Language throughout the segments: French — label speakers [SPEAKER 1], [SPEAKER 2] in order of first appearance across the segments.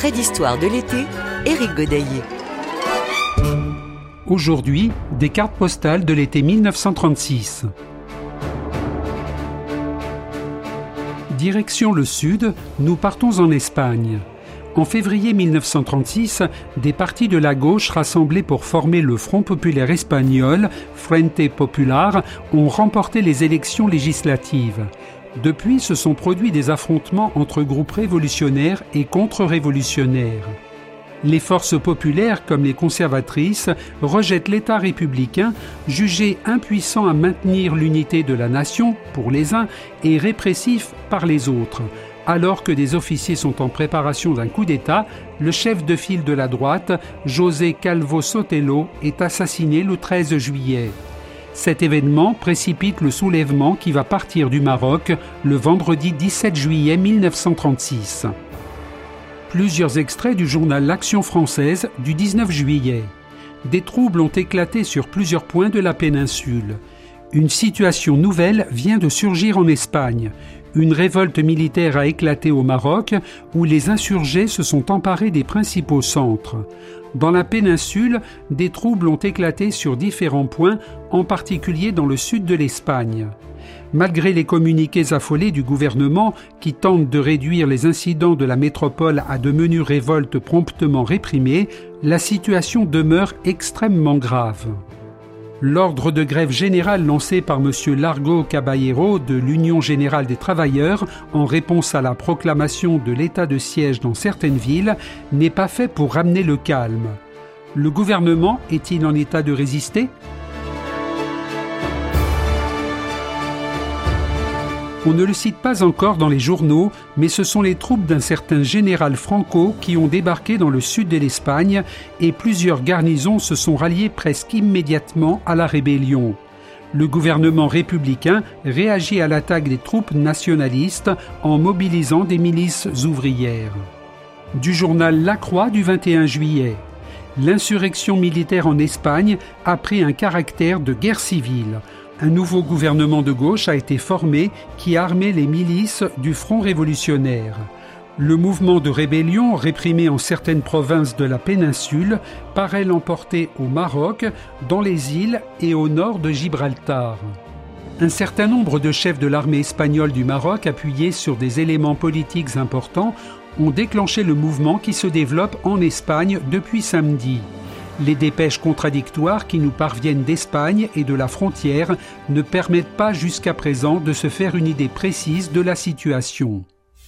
[SPEAKER 1] Trait d'histoire de l'été, Éric Godaillé.
[SPEAKER 2] Aujourd'hui, des cartes postales de l'été 1936. Direction le sud, nous partons en Espagne. En février 1936, des partis de la gauche rassemblés pour former le Front populaire espagnol, Frente Popular, ont remporté les élections législatives. Depuis, se sont produits des affrontements entre groupes révolutionnaires et contre-révolutionnaires. Les forces populaires, comme les conservatrices, rejettent l'État républicain, jugé impuissant à maintenir l'unité de la nation, pour les uns, et répressif par les autres. Alors que des officiers sont en préparation d'un coup d'État, le chef de file de la droite, José Calvo Sotelo, est assassiné le 13 juillet. Cet événement précipite le soulèvement qui va partir du Maroc le vendredi 17 juillet 1936. Plusieurs extraits du journal L'Action française du 19 juillet. Des troubles ont éclaté sur plusieurs points de la péninsule. Une situation nouvelle vient de surgir en Espagne. Une révolte militaire a éclaté au Maroc où les insurgés se sont emparés des principaux centres. Dans la péninsule, des troubles ont éclaté sur différents points, en particulier dans le sud de l'Espagne. Malgré les communiqués affolés du gouvernement qui tentent de réduire les incidents de la métropole à de menues révoltes promptement réprimées, la situation demeure extrêmement grave. L'ordre de grève générale lancé par M. Largo Caballero de l'Union générale des travailleurs en réponse à la proclamation de l'état de siège dans certaines villes n'est pas fait pour ramener le calme. Le gouvernement est-il en état de résister ? On ne le cite pas encore dans les journaux, mais ce sont les troupes d'un certain général Franco qui ont débarqué dans le sud de l'Espagne et plusieurs garnisons se sont ralliées presque immédiatement à la rébellion. Le gouvernement républicain réagit à l'attaque des troupes nationalistes en mobilisant des milices ouvrières. Du journal La Croix du 21 juillet. L'insurrection militaire en Espagne a pris un caractère de guerre civile. Un nouveau gouvernement de gauche a été formé qui a armé les milices du Front révolutionnaire. Le mouvement de rébellion, réprimé en certaines provinces de la péninsule, paraît l'emporter au Maroc, dans les îles et au nord de Gibraltar. Un certain nombre de chefs de l'armée espagnole du Maroc, appuyés sur des éléments politiques importants, ont déclenché le mouvement qui se développe en Espagne depuis samedi. Les dépêches contradictoires qui nous parviennent d'Espagne et de la frontière ne permettent pas jusqu'à présent de se faire une idée précise de la situation.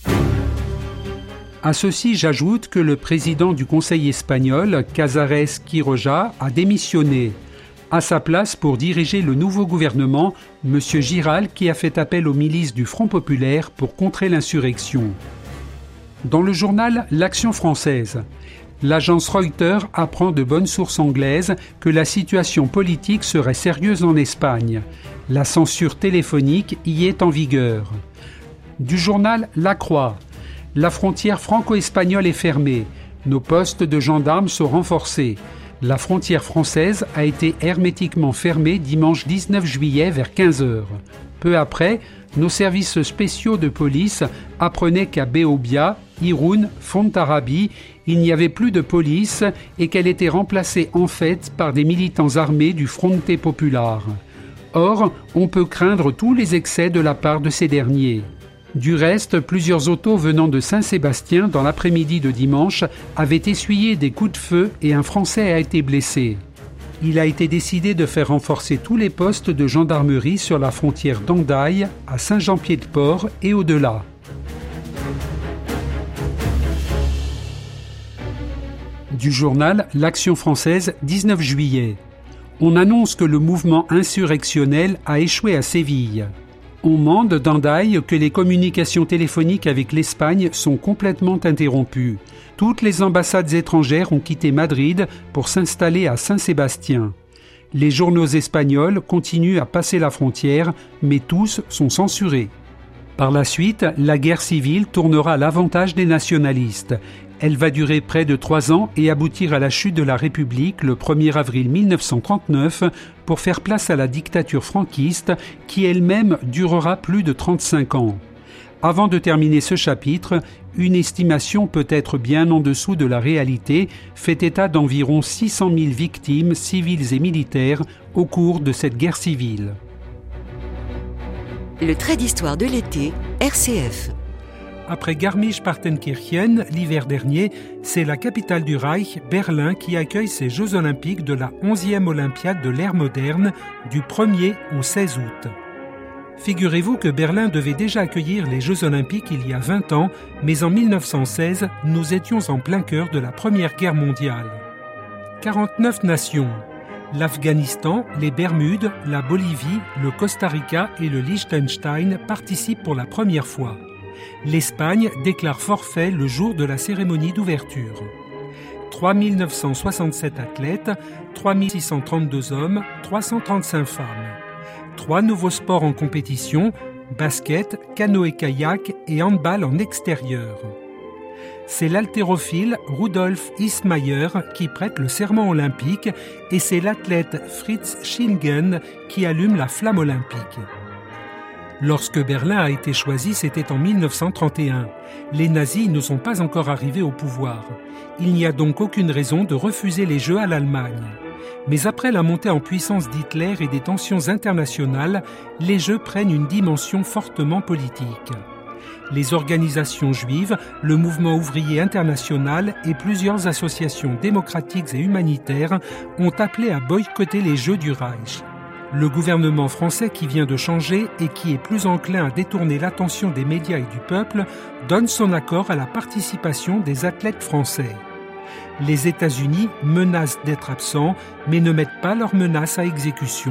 [SPEAKER 2] À ceci, j'ajoute que le président du Conseil espagnol, Casares Quiroga, a démissionné. À sa place, pour diriger le nouveau gouvernement, M. Giral, qui a fait appel aux milices du Front populaire pour contrer l'insurrection. Dans le journal L'Action française, l'agence Reuters apprend de bonnes sources anglaises que la situation politique serait sérieuse en Espagne. La censure téléphonique y est en vigueur. Du journal La Croix, la frontière franco-espagnole est fermée. Nos postes de gendarmes sont renforcés. La frontière française a été hermétiquement fermée dimanche 19 juillet vers 15h. Peu après, nos services spéciaux de police apprenaient qu'à Beobia, Irún, Fontarrabie, il n'y avait plus de police et qu'elle était remplacée en fait par des militants armés du Frente Popular. Or, on peut craindre tous les excès de la part de ces derniers. Du reste, plusieurs autos venant de Saint-Sébastien dans l'après-midi de dimanche avaient essuyé des coups de feu et un Français a été blessé. Il a été décidé de faire renforcer tous les postes de gendarmerie sur la frontière d'Hendaye, à Saint-Jean-Pied-de-Port et au-delà. Du journal L'Action française, 19 juillet. On annonce que le mouvement insurrectionnel a échoué à Séville. On mande d'Hendaye que les communications téléphoniques avec l'Espagne sont complètement interrompues. Toutes les ambassades étrangères ont quitté Madrid pour s'installer à Saint-Sébastien. Les journaux espagnols continuent à passer la frontière, mais tous sont censurés. Par la suite, la guerre civile tournera à l'avantage des nationalistes. Elle va durer près de 3 ans et aboutir à la chute de la République le 1er avril 1939 pour faire place à la dictature franquiste qui elle-même durera plus de 35 ans. Avant de terminer ce chapitre, une estimation peut-être bien en dessous de la réalité fait état d'environ 600 000 victimes civiles et militaires au cours de cette guerre civile.
[SPEAKER 1] Le trait d'histoire de l'été, RCF.
[SPEAKER 2] Après Garmisch-Partenkirchen, l'hiver dernier, c'est la capitale du Reich, Berlin, qui accueille ces Jeux Olympiques de la 11e Olympiade de l'ère moderne, du 1er au 16 août. Figurez-vous que Berlin devait déjà accueillir les Jeux Olympiques il y a 20 ans, mais en 1916, nous étions en plein cœur de la Première Guerre mondiale. 49 nations. L'Afghanistan, les Bermudes, la Bolivie, le Costa Rica et le Liechtenstein participent pour la première fois. L'Espagne déclare forfait le jour de la cérémonie d'ouverture. 3 967 athlètes, 3 632 hommes, 335 femmes. 3 nouveaux sports en compétition, basket, canoë-kayak et handball en extérieur. C'est l'haltérophile Rudolf Ismayer qui prête le serment olympique et c'est l'athlète Fritz Schingen qui allume la flamme olympique. Lorsque Berlin a été choisi, c'était en 1931. Les nazis ne sont pas encore arrivés au pouvoir. Il n'y a donc aucune raison de refuser les Jeux à l'Allemagne. Mais après la montée en puissance d'Hitler et des tensions internationales, les Jeux prennent une dimension fortement politique. Les organisations juives, le mouvement ouvrier international et plusieurs associations démocratiques et humanitaires ont appelé à boycotter les Jeux du Reich. Le gouvernement français qui vient de changer et qui est plus enclin à détourner l'attention des médias et du peuple donne son accord à la participation des athlètes français. Les États-Unis menacent d'être absents, mais ne mettent pas leurs menaces à exécution.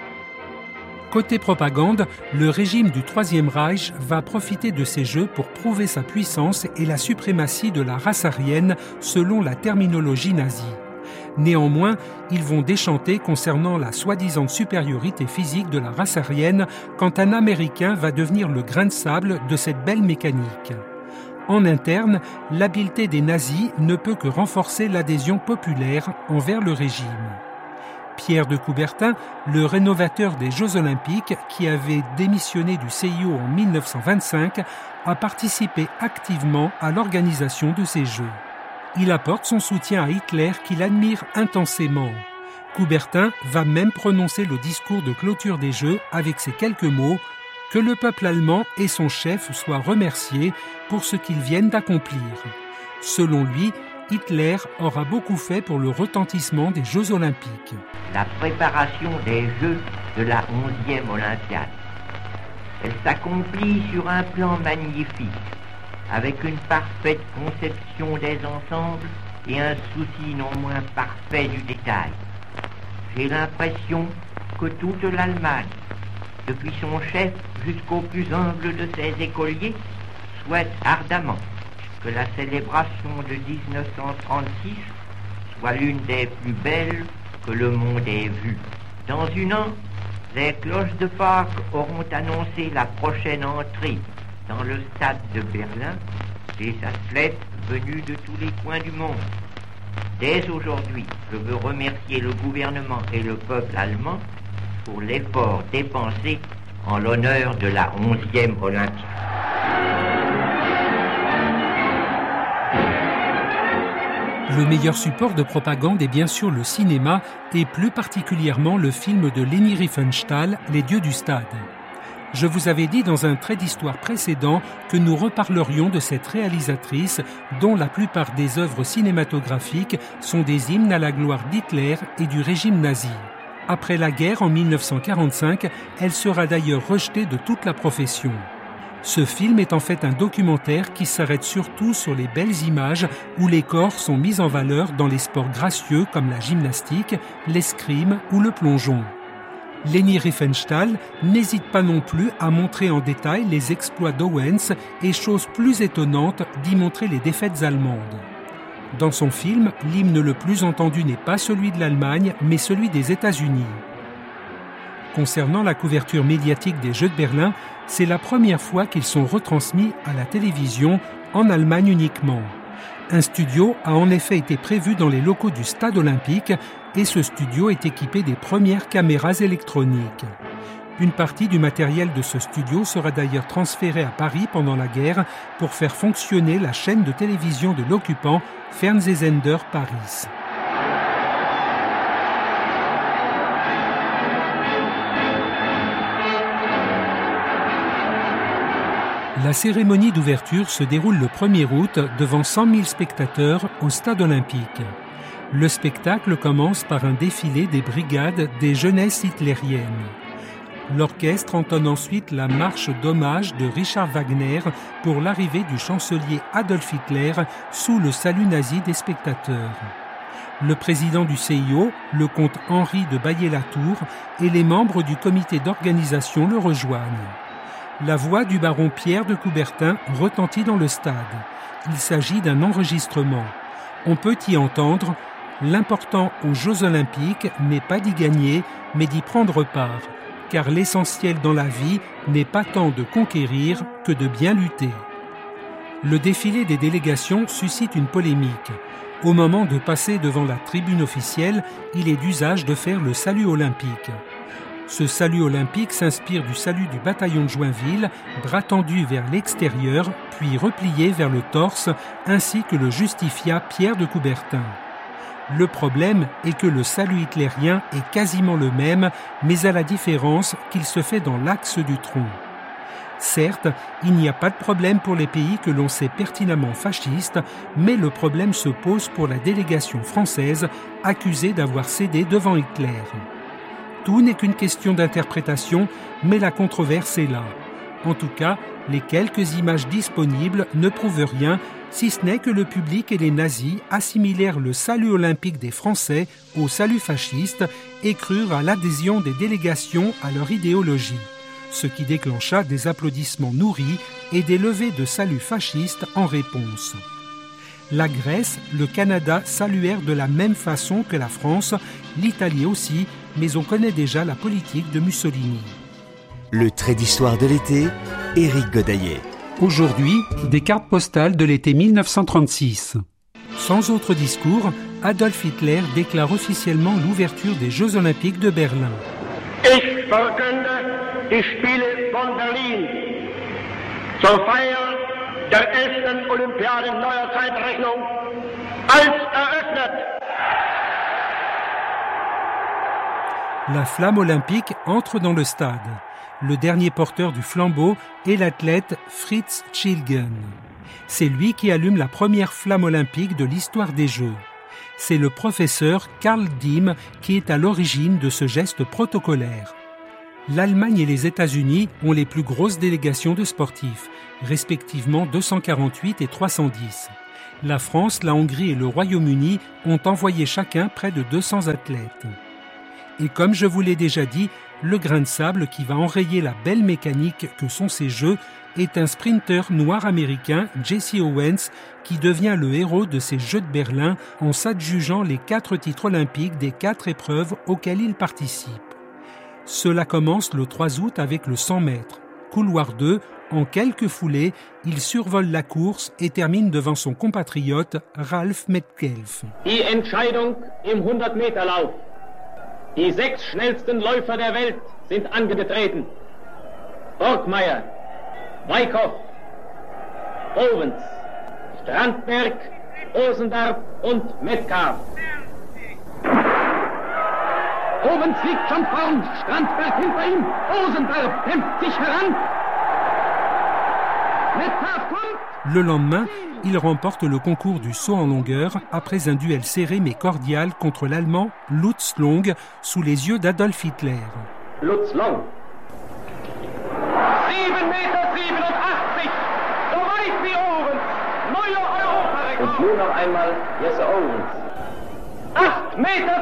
[SPEAKER 2] Côté propagande, le régime du Troisième Reich va profiter de ces Jeux pour prouver sa puissance et la suprématie de la race aryenne selon la terminologie nazie. Néanmoins, ils vont déchanter concernant la soi-disant supériorité physique de la race aryenne quand un Américain va devenir le grain de sable de cette belle mécanique. En interne, l'habileté des nazis ne peut que renforcer l'adhésion populaire envers le régime. Pierre de Coubertin, le rénovateur des Jeux Olympiques qui avait démissionné du CIO en 1925, a participé activement à l'organisation de ces Jeux. Il apporte son soutien à Hitler qu'il admire intensément. Coubertin va même prononcer le discours de clôture des Jeux avec ces quelques mots « Que le peuple allemand et son chef soient remerciés pour ce qu'ils viennent d'accomplir ». Selon lui, Hitler aura beaucoup fait pour le retentissement des Jeux Olympiques.
[SPEAKER 3] La préparation des Jeux de la 11e Olympiade. Elle s'accomplit sur un plan magnifique, avec une parfaite conception des ensembles et un souci non moins parfait du détail. J'ai l'impression que toute l'Allemagne, depuis son chef jusqu'au plus humble de ses écoliers, souhaite ardemment que la célébration de 1936 soit l'une des plus belles que le monde ait vues. Dans 1 an, les cloches de Pâques auront annoncé la prochaine entrée dans le stade de Berlin des athlètes venus de tous les coins du monde. Dès aujourd'hui, je veux remercier le gouvernement et le peuple allemand pour l'effort dépensé en l'honneur de la 11e Olympiade.
[SPEAKER 2] Le meilleur support de propagande est bien sûr le cinéma et plus particulièrement le film de Leni Riefenstahl, Les Dieux du Stade. Je vous avais dit dans un trait d'histoire précédent que nous reparlerions de cette réalisatrice dont la plupart des œuvres cinématographiques sont des hymnes à la gloire d'Hitler et du régime nazi. Après la guerre en 1945, elle sera d'ailleurs rejetée de toute la profession. Ce film est en fait un documentaire qui s'arrête surtout sur les belles images où les corps sont mis en valeur dans les sports gracieux comme la gymnastique, l'escrime ou le plongeon. Leni Riefenstahl n'hésite pas non plus à montrer en détail les exploits d'Owens et, chose plus étonnante, d'y montrer les défaites allemandes. Dans son film, l'hymne le plus entendu n'est pas celui de l'Allemagne, mais celui des États-Unis. Concernant la couverture médiatique des Jeux de Berlin, c'est la première fois qu'ils sont retransmis à la télévision, en Allemagne uniquement. Un studio a en effet été prévu dans les locaux du Stade olympique et ce studio est équipé des premières caméras électroniques. Une partie du matériel de ce studio sera d'ailleurs transférée à Paris pendant la guerre pour faire fonctionner la chaîne de télévision de l'occupant Fernsehsender Paris. La cérémonie d'ouverture se déroule le 1er août devant 100 000 spectateurs au Stade olympique. Le spectacle commence par un défilé des brigades des jeunesses hitlériennes. L'orchestre entonne ensuite la marche d'hommage de Richard Wagner pour l'arrivée du chancelier Adolf Hitler sous le salut nazi des spectateurs. Le président du CIO, le comte Henri de Baillet-Latour, et les membres du comité d'organisation le rejoignent. La voix du baron Pierre de Coubertin retentit dans le stade. Il s'agit d'un enregistrement. On peut y entendre « L'important aux Jeux Olympiques n'est pas d'y gagner, mais d'y prendre part, car l'essentiel dans la vie n'est pas tant de conquérir que de bien lutter. » Le défilé des délégations suscite une polémique. Au moment de passer devant la tribune officielle, il est d'usage de faire le salut olympique. Ce salut olympique s'inspire du salut du bataillon de Joinville, bras tendu vers l'extérieur, puis replié vers le torse, ainsi que le justifia Pierre de Coubertin. Le problème est que le salut hitlérien est quasiment le même, mais à la différence qu'il se fait dans l'axe du tronc. Certes, il n'y a pas de problème pour les pays que l'on sait pertinemment fascistes, mais le problème se pose pour la délégation française accusée d'avoir cédé devant Hitler. Tout n'est qu'une question d'interprétation, mais la controverse est là. En tout cas, les quelques images disponibles ne prouvent rien, si ce n'est que le public et les nazis assimilèrent le salut olympique des Français au salut fasciste et crurent à l'adhésion des délégations à leur idéologie, ce qui déclencha des applaudissements nourris et des levées de salut fascistes en réponse. La Grèce, le Canada saluèrent de la même façon que la France, l'Italie aussi, mais on connaît déjà la politique de Mussolini.
[SPEAKER 1] Le trait d'histoire de l'été, Éric Godaillet.
[SPEAKER 2] Aujourd'hui, des cartes postales de l'été 1936. Sans autre discours, Adolf Hitler déclare officiellement l'ouverture des Jeux Olympiques de Berlin.
[SPEAKER 4] Ich verkünde die Spiele von Berlin zur Feier der 11. Olympiade neuer Zeitrechnung als eröffnet.
[SPEAKER 2] La flamme olympique entre dans le stade. Le dernier porteur du flambeau est l'athlète Fritz Chilgen. C'est lui qui allume la première flamme olympique de l'histoire des Jeux. C'est le professeur Karl Diem qui est à l'origine de ce geste protocolaire. L'Allemagne et les États-Unis ont les plus grosses délégations de sportifs, respectivement 248 et 310. La France, la Hongrie et le Royaume-Uni ont envoyé chacun près de 200 athlètes. Et comme je vous l'ai déjà dit, le grain de sable qui va enrayer la belle mécanique que sont ces Jeux est un sprinter noir américain, Jesse Owens, qui devient le héros de ces Jeux de Berlin en s'adjugeant les 4 titres olympiques des 4 épreuves auxquelles il participe. Cela commence le 3 août avec le 100 mètres. Couloir 2, en quelques foulées, il survole la course et termine devant son compatriote Ralf Metcalfe.
[SPEAKER 5] Die Entscheidung im 100-Meter-Lauf. Die 6 schnellsten Läufer der Welt sind angetreten. Borgmeier, Weikhoff, Owens, Strandberg, Osendarp und Metcalf. Owens liegt schon vorn, Strandberg hinter ihm, Osendarp kämpft sich heran. Metcalf kommt.
[SPEAKER 2] Le lendemain, il remporte le concours du saut en longueur après un duel serré mais cordial contre l'Allemand Lutz Long sous les yeux d'Adolf Hitler.
[SPEAKER 5] Lutz Long. 7,87 Meter, so weit wie Owens, neuer Europarekord. Und nun noch einmal Jesse Owens. 8,6 Meter.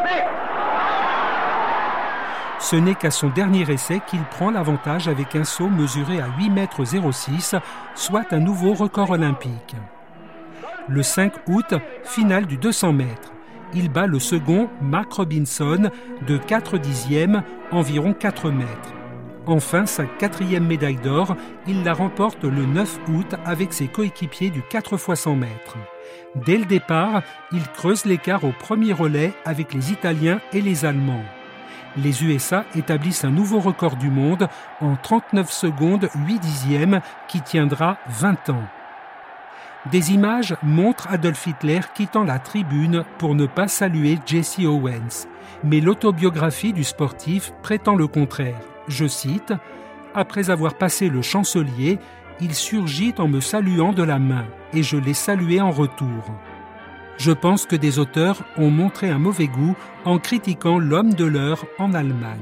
[SPEAKER 2] Ce n'est qu'à son dernier essai qu'il prend l'avantage avec un saut mesuré à 8,06 m, soit un nouveau record olympique. Le 5 août, finale du 200 mètres. Il bat le second, Mark Robinson, de 4 dixièmes, environ 4 mètres. Enfin, sa 4e médaille d'or, il la remporte le 9 août avec ses coéquipiers du 4 x 100 mètres. Dès le départ, il creuse l'écart au premier relais avec les Italiens et les Allemands. les USA établissent un nouveau record du monde en 39 secondes 8 dixièmes qui tiendra 20 ans. Des images montrent Adolf Hitler quittant la tribune pour ne pas saluer Jesse Owens. Mais l'autobiographie du sportif prétend le contraire. Je cite « Après avoir passé le chancelier, il surgit en me saluant de la main et je l'ai salué en retour. » Je pense que des auteurs ont montré un mauvais goût en critiquant l'homme de l'heure en Allemagne.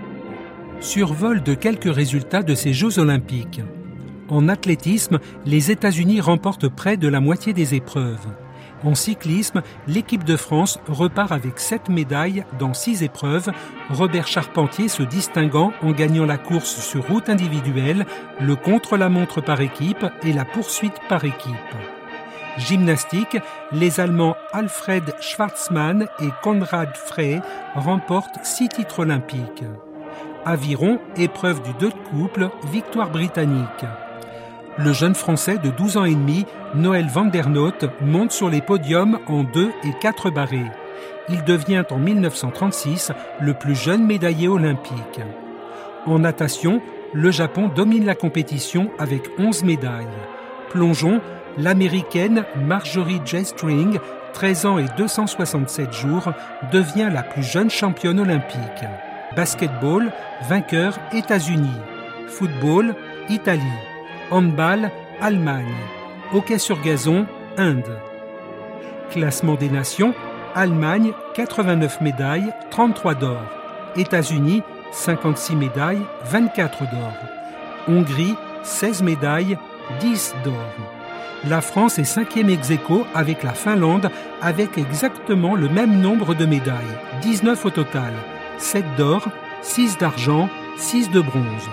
[SPEAKER 2] Survol de quelques résultats de ces Jeux olympiques. En athlétisme, les États-Unis remportent près de la moitié des épreuves. En cyclisme, l'équipe de France repart avec 7 médailles dans 6 épreuves, Robert Charpentier se distinguant en gagnant la course sur route individuelle, le contre-la-montre par équipe et la poursuite par équipe. Gymnastique, les Allemands Alfred Schwarzmann et Konrad Frey remportent 6 titres olympiques. Aviron, épreuve du 2 de couple, victoire britannique. Le jeune Français de 12 ans et demi, Noël van der Noot, monte sur les podiums en 2 et 4 barrés. Il devient en 1936 le plus jeune médaillé olympique. En natation, le Japon domine la compétition avec 11 médailles. Plongeon, l'américaine Marjorie J. String, 13 ans et 267 jours, devient la plus jeune championne olympique. Basketball, vainqueur États-Unis. Football, Italie. Handball, Allemagne. Hockey sur gazon, Inde. Classement des nations, Allemagne, 89 médailles, 33 d'or. États-Unis, 56 médailles, 24 d'or. Hongrie, 16 médailles, 10 d'or. La France est 5e ex-aequo avec la Finlande, avec exactement le même nombre de médailles, 19 au total, 7 d'or, 6 d'argent, 6 de bronze.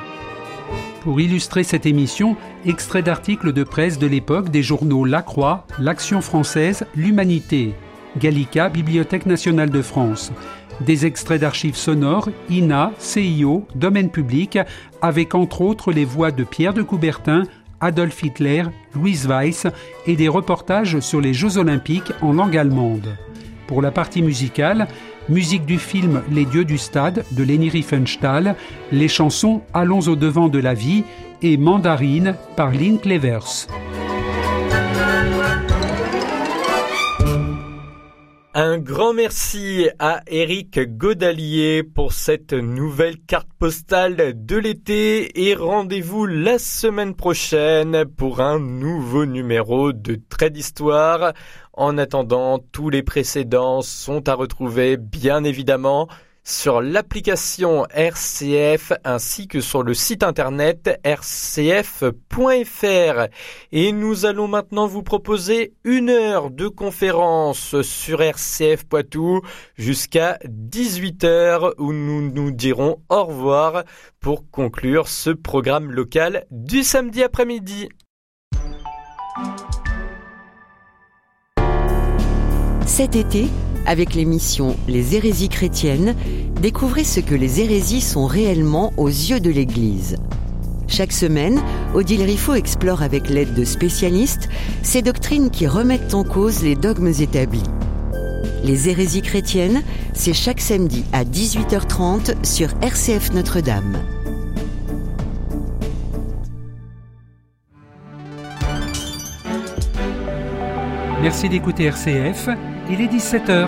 [SPEAKER 2] Pour illustrer cette émission, extrait d'articles de presse de l'époque des journaux La Croix, L'Action française, L'Humanité, Gallica, Bibliothèque nationale de France. Des extraits d'archives sonores, INA, CIO, Domaine public, avec entre autres les voix de Pierre de Coubertin, Adolf Hitler, Louise Weiss et des reportages sur les Jeux Olympiques en langue allemande. Pour la partie musicale, musique du film Les Dieux du Stade de Leni Riefenstahl, les chansons Allons au devant de la vie et Mandarine par Lynn Clevers.
[SPEAKER 6] Un grand merci à Éric Godalier pour cette nouvelle carte postale de l'été et rendez-vous la semaine prochaine pour un nouveau numéro de Traits d'Histoire. En attendant, tous les précédents sont à retrouver bien évidemment sur l'application RCF ainsi que sur le site internet rcf.fr. Et nous allons maintenant vous proposer 1 heure de conférence sur RCF Poitou jusqu'à 18h où nous nous dirons au revoir pour conclure ce programme local du samedi après-midi.
[SPEAKER 7] Cet été, avec l'émission Les hérésies chrétiennes, découvrez ce que les hérésies sont réellement aux yeux de l'Église. Chaque semaine, Odile Riffaut explore avec l'aide de spécialistes ces doctrines qui remettent en cause les dogmes établis. Les hérésies chrétiennes, c'est chaque samedi à 18h30 sur RCF Notre-Dame.
[SPEAKER 2] Merci d'écouter RCF. Il est 17h.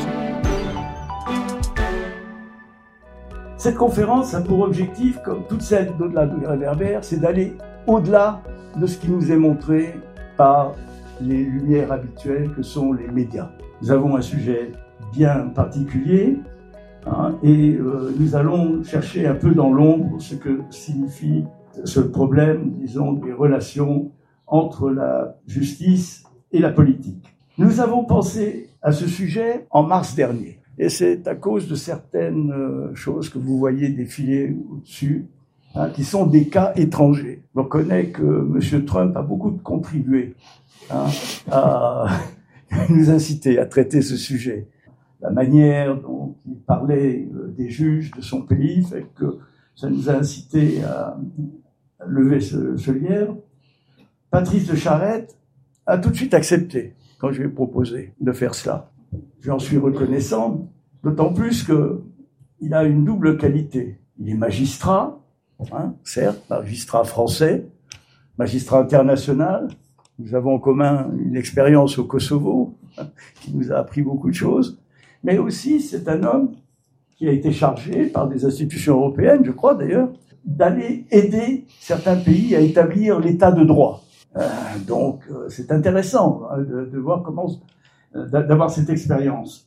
[SPEAKER 8] Cette conférence a pour objectif, comme toutes celles d'au-delà du réverbère, c'est d'aller au-delà de ce qui nous est montré par les lumières habituelles que sont les médias. Nous avons un sujet bien particulier et nous allons chercher un peu dans l'ombre ce que signifie ce problème, disons, des relations entre la justice et la politique. Nous avons pensé à ce sujet en mars dernier. Et c'est à cause de certaines choses que vous voyez défiler au-dessus, qui sont des cas étrangers. On reconnaît que M. Trump a beaucoup contribué à nous inciter à traiter ce sujet. La manière dont il parlait des juges de son pays fait que ça nous a incité à lever ce lierre. Patrice de Charette a tout de suite accepté quand je lui ai proposé de faire cela. J'en suis reconnaissant, d'autant plus que il a une double qualité. Il est magistrat, certes, magistrat français, magistrat international. Nous avons en commun une expérience au Kosovo qui nous a appris beaucoup de choses. Mais aussi, c'est un homme qui a été chargé par des institutions européennes, je crois d'ailleurs, d'aller aider certains pays à établir l'état de droit. Donc, c'est intéressant de voir d'avoir cette expérience.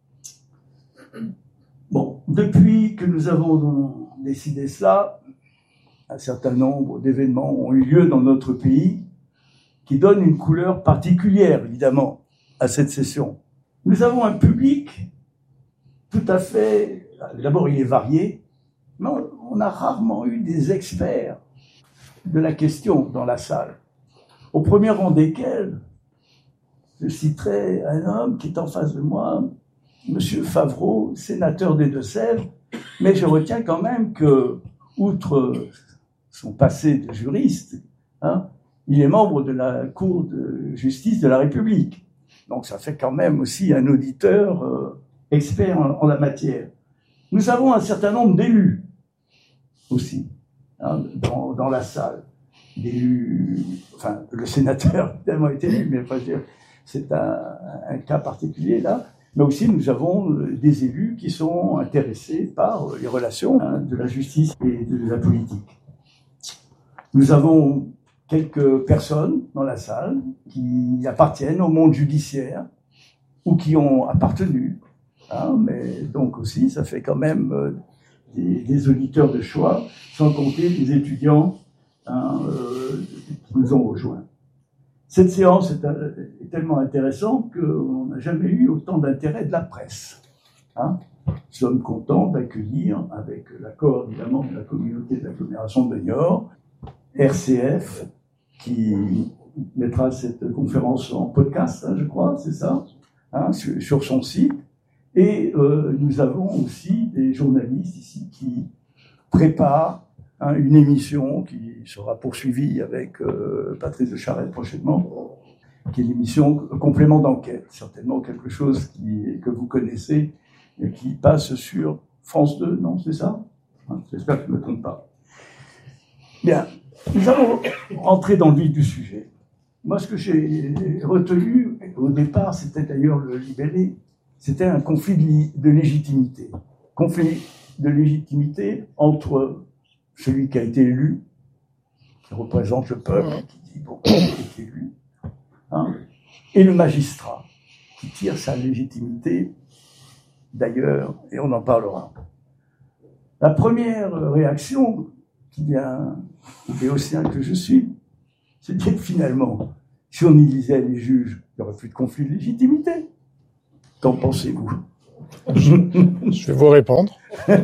[SPEAKER 8] Bon, depuis que nous avons décidé cela, un certain nombre d'événements ont eu lieu dans notre pays qui donnent une couleur particulière, évidemment, à cette session. Nous avons un public tout à fait... D'abord, il est varié, mais on a rarement eu des experts de la question dans la salle. Au premier rang desquels, je citerai un homme qui est en face de moi, Monsieur Favreau, sénateur des Deux-Sèvres, mais je retiens quand même que, outre son passé de juriste, il est membre de la Cour de justice de la République. Donc ça fait quand même aussi un auditeur expert en la matière. Nous avons un certain nombre d'élus aussi dans la salle. D'élus, enfin le sénateur évidemment est élu, mais enfin, c'est un cas particulier là. Mais aussi, nous avons des élus qui sont intéressés par les relations de la justice et de la politique. Nous avons quelques personnes dans la salle qui appartiennent au monde judiciaire ou qui ont appartenu. Mais donc aussi, ça fait quand même des auditeurs de choix, sans compter les étudiants qui nous ont rejoints. Cette séance est tellement intéressante qu'on n'a jamais eu autant d'intérêt de la presse. Nous sommes contents d'accueillir, avec l'accord évidemment de la communauté de l'agglomération de Niort, RCF, qui mettra cette conférence en podcast, je crois, c'est ça, sur son site. Et nous avons aussi des journalistes ici qui préparent une émission qui sera poursuivie avec Patrice de Charette prochainement, qui est l'émission Complément d'enquête, certainement quelque chose que vous connaissez et qui passe sur France 2, non, c'est ça ? J'espère que je ne me trompe pas. Bien, nous allons entrer dans le vif du sujet. Moi, ce que j'ai retenu au départ, c'était d'ailleurs le libellé, c'était un conflit de légitimité. Conflit de légitimité entre celui qui a été élu, qui représente le peuple, qui dit « bon, il a été élu », et le magistrat, qui tire sa légitimité d'ailleurs, et on en parlera. La première réaction qui vient au béotien que je suis, c'est que finalement, si on élisait les juges, il n'y aurait plus de conflit de légitimité. Qu'en pensez-vous ?
[SPEAKER 9] Je vais vous répondre.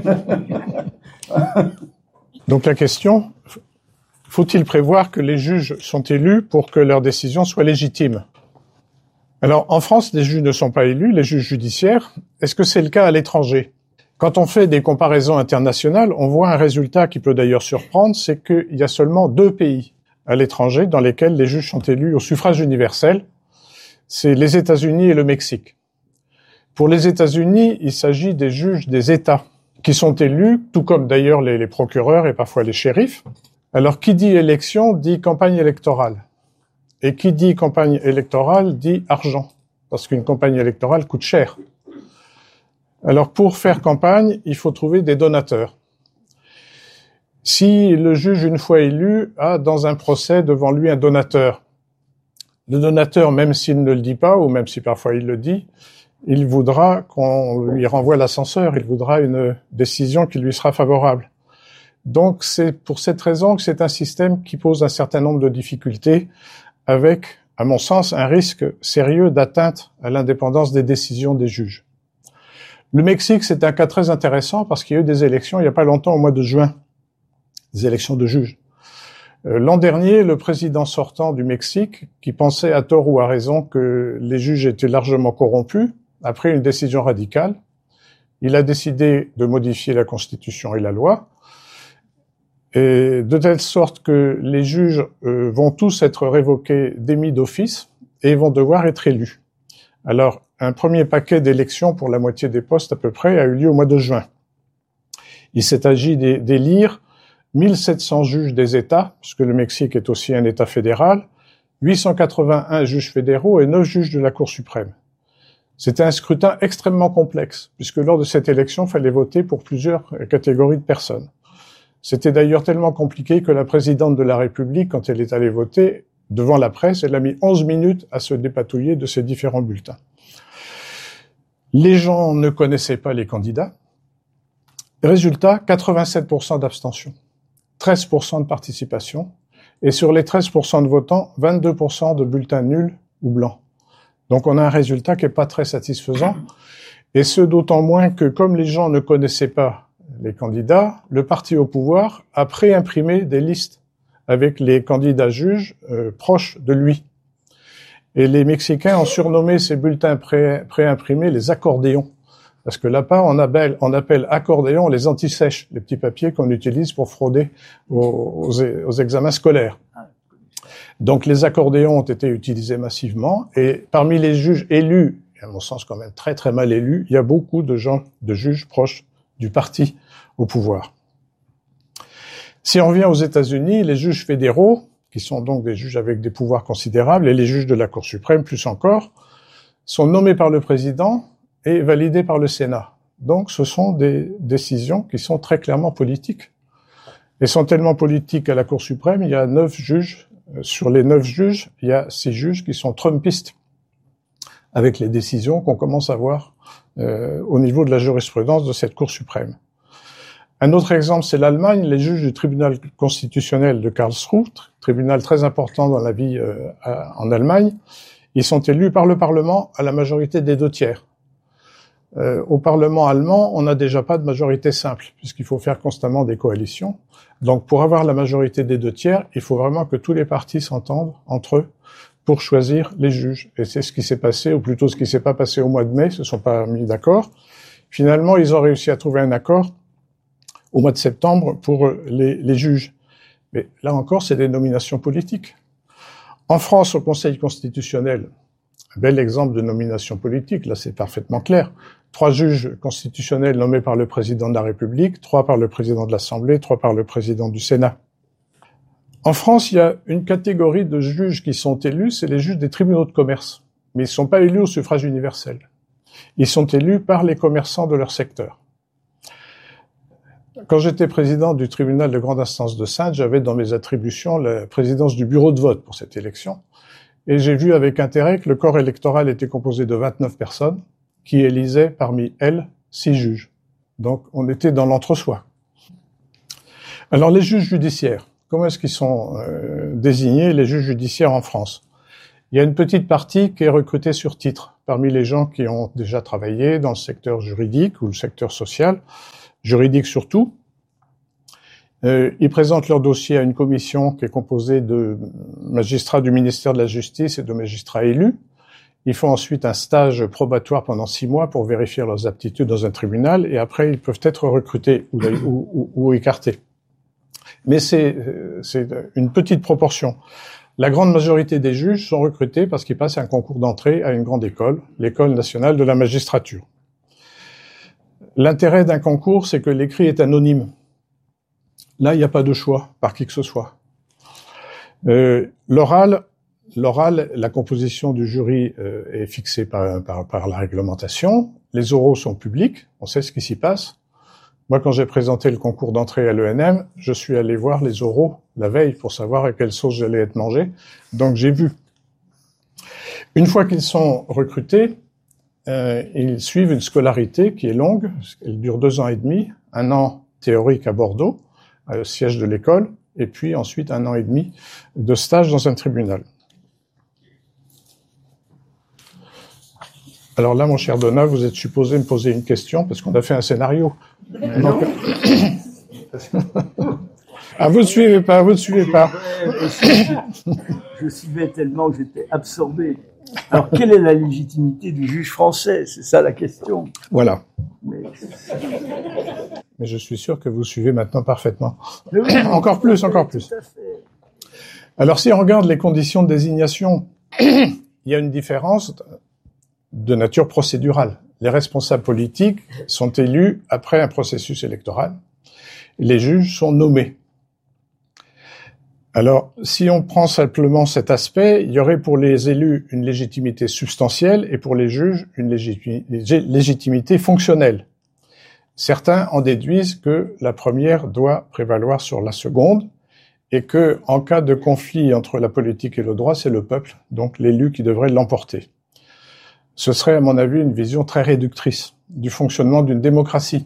[SPEAKER 9] Donc la question, faut-il prévoir que les juges sont élus pour que leurs décisions soient légitimes ? Alors en France, les juges ne sont pas élus, les juges judiciaires. Est-ce que c'est le cas à l'étranger ? Quand on fait des comparaisons internationales, on voit un résultat qui peut d'ailleurs surprendre, c'est qu'il y a seulement 2 pays à l'étranger dans lesquels les juges sont élus au suffrage universel. C'est les États-Unis et le Mexique. Pour les États-Unis, il s'agit des juges des États qui sont élus, tout comme d'ailleurs les procureurs et parfois les shérifs. Alors, qui dit élection dit campagne électorale. Et qui dit campagne électorale dit argent, parce qu'une campagne électorale coûte cher. Alors, pour faire campagne, il faut trouver des donateurs. Si le juge, une fois élu, a dans un procès devant lui un donateur, le donateur, même s'il ne le dit pas, ou même si parfois il le dit, il voudra qu'on lui renvoie l'ascenseur, il voudra une décision qui lui sera favorable. Donc c'est pour cette raison que c'est un système qui pose un certain nombre de difficultés avec, à mon sens, un risque sérieux d'atteinte à l'indépendance des décisions des juges. Le Mexique, c'est un cas très intéressant parce qu'il y a eu des élections il n'y a pas longtemps, au mois de juin, des élections de juges. L'an dernier, le président sortant du Mexique, qui pensait à tort ou à raison que les juges étaient largement corrompus, a pris une décision radicale. Il a décidé de modifier la Constitution et la loi, et de telle sorte que les juges vont tous être révoqués, démis d'office, et vont devoir être élus. Alors, un premier paquet d'élections pour la moitié des postes à peu près a eu lieu au mois de juin. Il s'est agi d'élire 1700 juges des États, puisque le Mexique est aussi un État fédéral, 881 juges fédéraux et 9 juges de la Cour suprême. C'était un scrutin extrêmement complexe, puisque lors de cette élection, il fallait voter pour plusieurs catégories de personnes. C'était d'ailleurs tellement compliqué que la présidente de la République, quand elle est allée voter, devant la presse, elle a mis 11 minutes à se dépatouiller de ces différents bulletins. Les gens ne connaissaient pas les candidats. Résultat, 87% d'abstention, 13% de participation, et sur les 13% de votants, 22% de bulletins nuls ou blancs. Donc on a un résultat qui n'est pas très satisfaisant, et ce d'autant moins que comme les gens ne connaissaient pas les candidats, le parti au pouvoir a préimprimé des listes avec les candidats juges proches de lui. Et les Mexicains ont surnommé ces bulletins préimprimés les accordéons. Parce que là-bas, on appelle accordéons les antisèches, les petits papiers qu'on utilise pour frauder aux examens scolaires. Donc les accordéons ont été utilisés massivement, et parmi les juges élus, et à mon sens quand même très très mal élus, il y a beaucoup de juges proches du parti au pouvoir. Si on revient aux États-Unis, les juges fédéraux, qui sont donc des juges avec des pouvoirs considérables, et les juges de la Cour suprême plus encore, sont nommés par le président et validés par le Sénat. Donc ce sont des décisions qui sont très clairement politiques. Et sont tellement politiques qu'à la Cour suprême, il y a 9 juges. Sur les 9 juges, il y a 6 juges qui sont trumpistes, avec les décisions qu'on commence à voir au niveau de la jurisprudence de cette Cour suprême. Un autre exemple, c'est l'Allemagne. Les juges du tribunal constitutionnel de Karlsruhe, tribunal très important dans la vie en Allemagne, ils sont élus par le Parlement à la majorité des 2 tiers. Au Parlement allemand, on n'a déjà pas de majorité simple, puisqu'il faut faire constamment des coalitions. Donc pour avoir la majorité des 2 tiers, il faut vraiment que tous les partis s'entendent entre eux pour choisir les juges. Et c'est ce qui s'est passé, ou plutôt ce qui s'est pas passé au mois de mai, ils se sont pas mis d'accord. Finalement, ils ont réussi à trouver un accord au mois de septembre pour les juges. Mais là encore, c'est des nominations politiques. En France, au Conseil constitutionnel, un bel exemple de nomination politique, là c'est parfaitement clair. 3 juges constitutionnels nommés par le président de la République, 3 par le président de l'Assemblée, 3 par le président du Sénat. En France, il y a une catégorie de juges qui sont élus, c'est les juges des tribunaux de commerce. Mais ils ne sont pas élus au suffrage universel. Ils sont élus par les commerçants de leur secteur. Quand j'étais président du tribunal de grande instance de Saintes, j'avais dans mes attributions la présidence du bureau de vote pour cette élection. Et j'ai vu avec intérêt que le corps électoral était composé de 29 personnes qui élisaient parmi elles 6 juges. Donc on était dans l'entre-soi. Alors les juges judiciaires, comment est-ce qu'ils sont désignés, les juges judiciaires en France? Il y a une petite partie qui est recrutée sur titre, parmi les gens qui ont déjà travaillé dans le secteur juridique ou le secteur social, juridique surtout. Ils présentent leur dossier à une commission qui est composée de magistrats du ministère de la Justice et de magistrats élus. Ils font ensuite un stage probatoire pendant 6 mois pour vérifier leurs aptitudes dans un tribunal, et après ils peuvent être recrutés ou écartés. Mais c'est une petite proportion. La grande majorité des juges sont recrutés parce qu'ils passent un concours d'entrée à une grande école, l'École nationale de la magistrature. L'intérêt d'un concours, c'est que l'écrit est anonyme. Là, il n'y a pas de choix par qui que ce soit. L'oral, la composition du jury est fixée par la réglementation. Les oraux sont publics, on sait ce qui s'y passe. Moi, quand j'ai présenté le concours d'entrée à l'ENM, je suis allé voir les oraux la veille pour savoir à quelle sauce j'allais être mangé. Donc, j'ai vu. Une fois qu'ils sont recrutés, ils suivent une scolarité qui est longue. Elle dure 2 ans et demi, 1 an théorique à Bordeaux, au siège de l'école, et puis ensuite 1 an et demi de stage dans un tribunal. Alors là, mon cher Donat, vous êtes supposé me poser une question parce qu'on a fait un scénario. Donc... ah, vous ne suivez pas, vous ne suivez pas.
[SPEAKER 8] Je suivais tellement que j'étais absorbé. Alors, quelle est la légitimité du juge français? C'est ça la question.
[SPEAKER 9] Voilà. Mais je suis sûr que vous suivez maintenant parfaitement. Oui, encore plus. Tout à fait. Alors, si on regarde les conditions de désignation, il y a une différence de nature procédurale. Les responsables politiques sont élus après un processus électoral. Les juges sont nommés. Alors, si on prend simplement cet aspect, il y aurait pour les élus une légitimité substantielle et pour les juges une légitimité fonctionnelle. Certains en déduisent que la première doit prévaloir sur la seconde et que, en cas de conflit entre la politique et le droit, c'est le peuple, donc l'élu, qui devrait l'emporter. Ce serait, à mon avis, une vision très réductrice du fonctionnement d'une démocratie.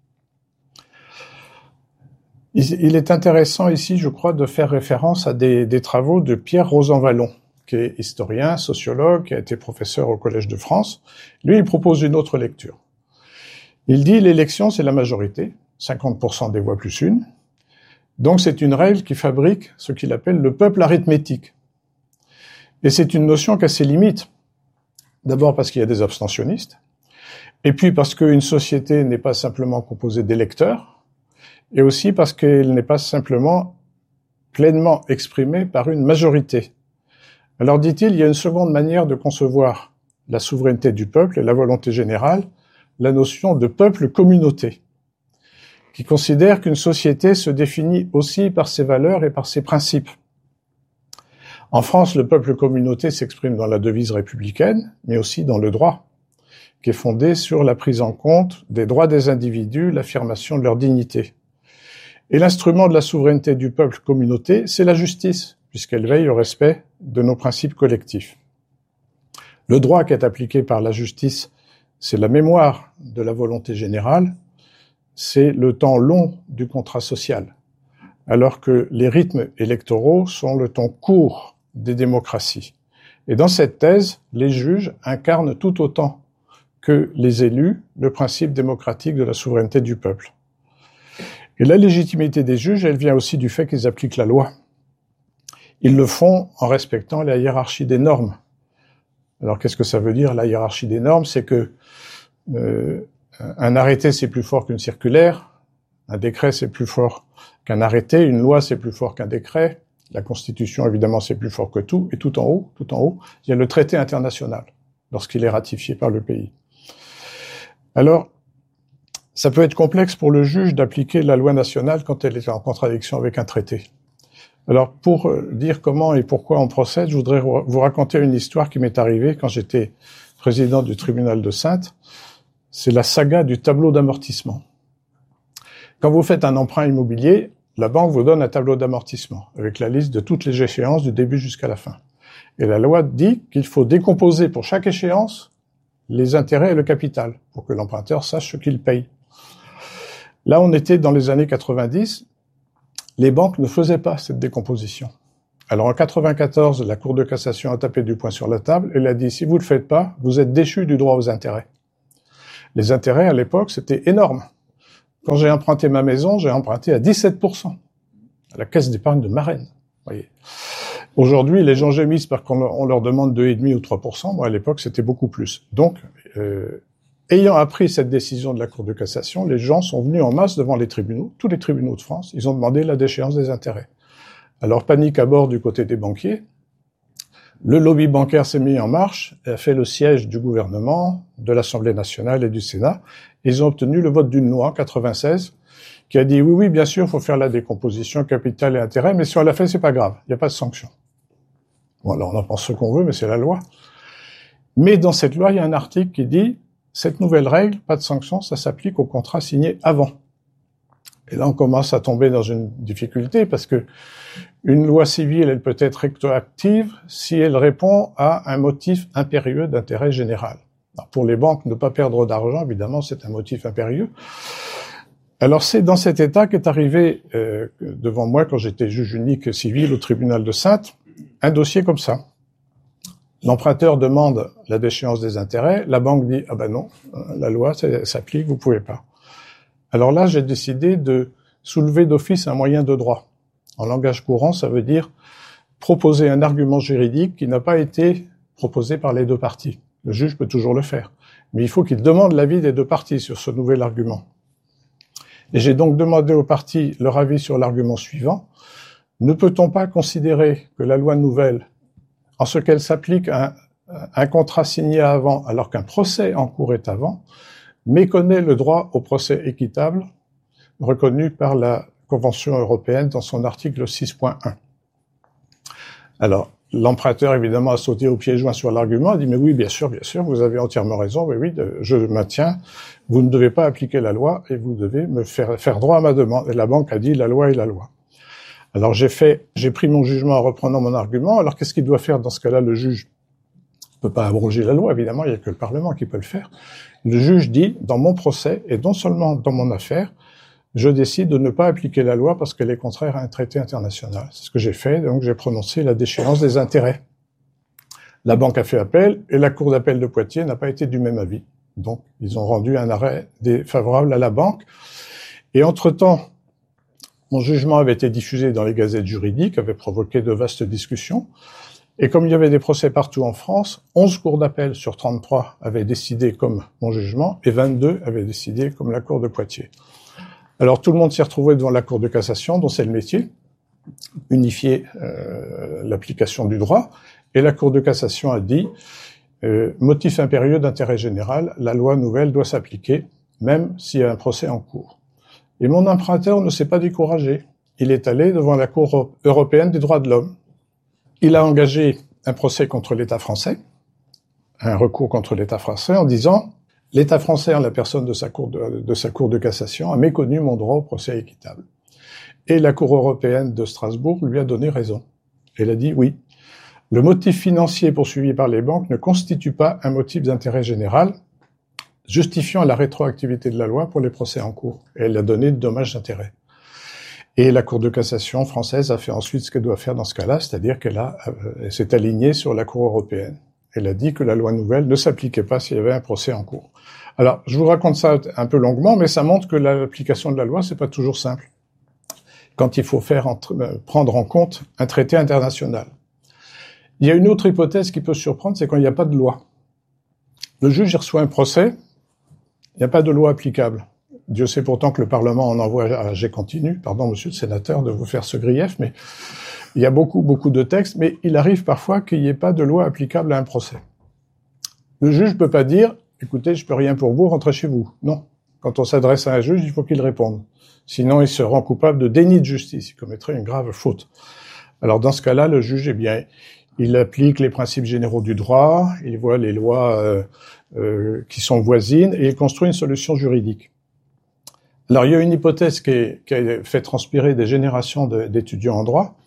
[SPEAKER 9] Il est intéressant ici, je crois, de faire référence à des travaux de Pierre Rosanvallon, qui est historien, sociologue, qui a été professeur au Collège de France. Lui, il propose une autre lecture. Il dit l'élection, c'est la majorité, 50% des voix plus une. Donc c'est une règle qui fabrique ce qu'il appelle le peuple arithmétique. Et c'est une notion qui a ses limites. D'abord parce qu'il y a des abstentionnistes, et puis parce qu'une société n'est pas simplement composée d'électeurs, et aussi parce qu'elle n'est pas simplement pleinement exprimée par une majorité. Alors, dit-il, il y a une seconde manière de concevoir la souveraineté du peuple et la volonté générale, la notion de peuple-communauté, qui considère qu'une société se définit aussi par ses valeurs et par ses principes. En France, le peuple-communauté s'exprime dans la devise républicaine, mais aussi dans le droit, qui est fondé sur la prise en compte des droits des individus, l'affirmation de leur dignité. Et l'instrument de la souveraineté du peuple-communauté, c'est la justice, puisqu'elle veille au respect de nos principes collectifs. Le droit qui est appliqué par la justice, c'est la mémoire de la volonté générale, c'est le temps long du contrat social, alors que les rythmes électoraux sont le temps court des démocraties. Et dans cette thèse, les juges incarnent tout autant que les élus le principe démocratique de la souveraineté du peuple. Et la légitimité des juges, elle vient aussi du fait qu'ils appliquent la loi. Ils le font en respectant la hiérarchie des normes. Alors qu'est-ce que ça veut dire, la hiérarchie des normes? C'est que un arrêté, c'est plus fort qu'une circulaire, un décret, c'est plus fort qu'un arrêté, une loi, c'est plus fort qu'un décret, la Constitution, évidemment, c'est plus fort que tout, et tout en haut, il y a le traité international, lorsqu'il est ratifié par le pays. Alors, ça peut être complexe pour le juge d'appliquer la loi nationale quand elle est en contradiction avec un traité. Alors, pour dire comment et pourquoi on procède, je voudrais vous raconter une histoire qui m'est arrivée quand j'étais président du tribunal de Saintes. C'est la saga du tableau d'amortissement. Quand vous faites un emprunt immobilier, la banque vous donne un tableau d'amortissement avec la liste de toutes les échéances du début jusqu'à la fin. Et la loi dit qu'il faut décomposer pour chaque échéance les intérêts et le capital pour que l'emprunteur sache ce qu'il paye. Là, on était dans les années 90, les banques ne faisaient pas cette décomposition. Alors en 94, la Cour de cassation a tapé du poing sur la table et elle a dit, si vous ne le faites pas, vous êtes déchu du droit aux intérêts. Les intérêts, à l'époque, c'était énorme. Quand j'ai emprunté ma maison, j'ai emprunté à 17%, à la caisse d'épargne de Marennes. Voyez. Aujourd'hui, les gens gémissent parce qu'on leur demande 2,5 ou 3%. Moi, à l'époque, c'était beaucoup plus. Donc, ayant appris cette décision de la Cour de cassation, les gens sont venus en masse devant les tribunaux, tous les tribunaux de France, ils ont demandé la déchéance des intérêts. Alors, panique à bord du côté des banquiers. Le lobby bancaire s'est mis en marche et a fait le siège du gouvernement, de l'Assemblée nationale et du Sénat. Ils ont obtenu le vote d'une loi en 96 qui a dit oui, bien sûr, il faut faire la décomposition, capital et intérêt, mais si on l'a fait, c'est pas grave, il n'y a pas de sanction. Bon, alors on en pense ce qu'on veut, mais c'est la loi. Mais dans cette loi, il y a un article qui dit cette nouvelle règle, pas de sanction, ça s'applique au contrat signé avant. Et là, on commence à tomber dans une difficulté parce que une loi civile, elle peut être rétroactive si elle répond à un motif impérieux d'intérêt général. Alors pour les banques, ne pas perdre d'argent, évidemment, c'est un motif impérieux. Alors c'est dans cet état qu'est arrivé devant moi, quand j'étais juge unique civil au tribunal de Saintes, un dossier comme ça. L'emprunteur demande la déchéance des intérêts, la banque dit « Ah ben non, la loi s'applique, vous pouvez pas ». Alors là, j'ai décidé de soulever d'office un moyen de droit. En langage courant, ça veut dire proposer un argument juridique qui n'a pas été proposé par les deux parties. Le juge peut toujours le faire, mais il faut qu'il demande l'avis des deux parties sur ce nouvel argument. Et j'ai donc demandé aux parties leur avis sur l'argument suivant. Ne peut-on pas considérer que la loi nouvelle, en ce qu'elle s'applique à un contrat signé avant alors qu'un procès en cours est avant, méconnaît le droit au procès équitable reconnu par la Convention européenne dans son article 6.1. Alors, l'emprunteur, évidemment, a sauté au pied joint sur l'argument, a dit, mais oui, bien sûr, vous avez entièrement raison, oui, je maintiens, vous ne devez pas appliquer la loi et vous devez me faire droit à ma demande. Et la banque a dit, la loi est la loi. Alors, j'ai pris mon jugement en reprenant mon argument. Alors, qu'est-ce qu'il doit faire dans ce cas-là, le juge? Il ne peut pas abroger la loi, évidemment, il n'y a que le Parlement qui peut le faire. Le juge dit, dans mon procès, et non seulement dans mon affaire, je décide de ne pas appliquer la loi parce qu'elle est contraire à un traité international. C'est ce que j'ai fait, donc j'ai prononcé la déchéance des intérêts. La banque a fait appel, et la Cour d'appel de Poitiers n'a pas été du même avis. Donc, ils ont rendu un arrêt défavorable à la banque. Et entre-temps, mon jugement avait été diffusé dans les gazettes juridiques, avait provoqué de vastes discussions. Et comme il y avait des procès partout en France, 11 cours d'appel sur 33 avaient décidé comme mon jugement, et 22 avaient décidé comme la Cour de Poitiers. Alors tout le monde s'est retrouvé devant la Cour de cassation, dont c'est le métier, unifier l'application du droit, et la Cour de cassation a dit motif impérieux d'intérêt général, la loi nouvelle doit s'appliquer, même s'il y a un procès en cours. Et mon emprunteur ne s'est pas découragé. Il est allé devant la Cour européenne des droits de l'homme. Il a engagé un procès contre l'État français, un recours contre l'État français, en disant l'État français, en la personne de sa cour de cassation, a méconnu mon droit au procès équitable. Et la Cour européenne de Strasbourg lui a donné raison. Elle a dit oui, le motif financier poursuivi par les banques ne constitue pas un motif d'intérêt général, justifiant la rétroactivité de la loi pour les procès en cours. Et elle a donné de dommages d'intérêt. Et la Cour de cassation française a fait ensuite ce qu'elle doit faire dans ce cas-là, c'est-à-dire qu'elle s'est alignée sur la Cour européenne. Elle a dit que la loi nouvelle ne s'appliquait pas s'il y avait un procès en cours. Alors, je vous raconte ça un peu longuement, mais ça montre que l'application de la loi, c'est pas toujours simple. Quand il faut prendre en compte un traité international. Il y a une autre hypothèse qui peut surprendre, c'est quand il n'y a pas de loi. Le juge il reçoit un procès, il n'y a pas de loi applicable. Dieu sait pourtant que le Parlement en envoie à jet continu. Pardon, monsieur le sénateur, de vous faire ce grief, mais il y a beaucoup de textes, mais il arrive parfois qu'il n'y ait pas de loi applicable à un procès. Le juge ne peut pas dire, écoutez, je peux rien pour vous, rentrez chez vous. Non. Quand on s'adresse à un juge, il faut qu'il réponde. Sinon, il se rend coupable de déni de justice. Il commettrait une grave faute. Alors, dans ce cas-là, le juge, eh bien, il applique les principes généraux du droit, il voit les lois qui sont voisines, et il construit une solution juridique. Alors, il y a une hypothèse qui a fait transpirer des générations d'étudiants en droit,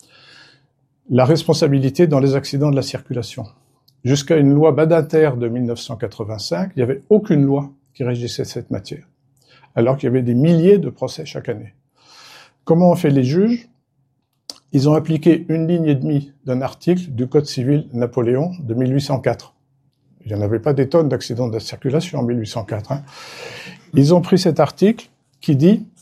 [SPEAKER 9] la responsabilité dans les accidents de la circulation. Jusqu'à une loi Badinter de 1985, il n'y avait aucune loi qui régissait cette matière, alors qu'il y avait des milliers de procès chaque année. Comment ont fait les juges? Ils ont appliqué une ligne et demie d'un article du Code civil Napoléon de 1804. Il n'y en avait pas des tonnes d'accidents de la circulation en 1804. Ils ont pris cet article qui dit